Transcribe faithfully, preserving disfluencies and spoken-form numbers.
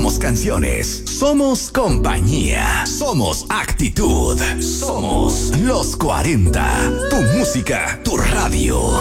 somos canciones, somos compañía, somos actitud, somos los cuarenta. Tu música, tu radio.